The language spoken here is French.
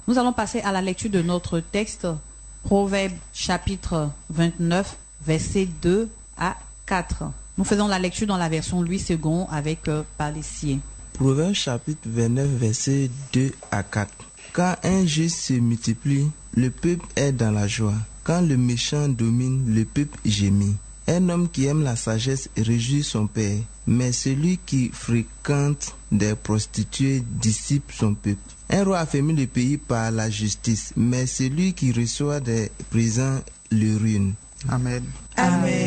Nous allons passer à la lecture de notre texte, Proverbes chapitre 29, versets 2 à 4. Nous faisons la lecture dans la version Louis II avec Palaissier. Proverbes chapitre 29, versets 2 à 4. Quand un juste se multiplie, le peuple est dans la joie. Quand le méchant domine, le peuple gémit. Un homme qui aime la sagesse réjouit son père, mais celui qui fréquente des prostituées dissipe son peuple. Un roi affermit le pays par la justice, mais celui qui reçoit des présents le ruine. Amen. Amen.